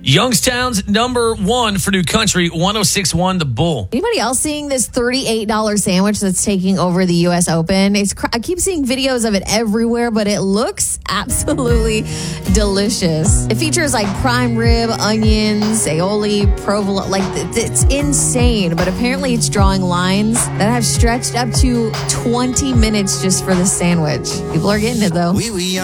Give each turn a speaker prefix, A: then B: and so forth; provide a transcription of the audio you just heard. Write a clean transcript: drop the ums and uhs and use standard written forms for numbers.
A: Youngstown's number one for New Country, 106.1 The Bull.
B: Anybody else seeing this $38 sandwich that's taking over the U.S. Open? I keep seeing videos of it everywhere, but it looks absolutely delicious. It features like prime rib, onions, aioli, provolone. Like, it's insane, but apparently it's drawing lines that have stretched up to 20 minutes just for the sandwich. People are getting it, though.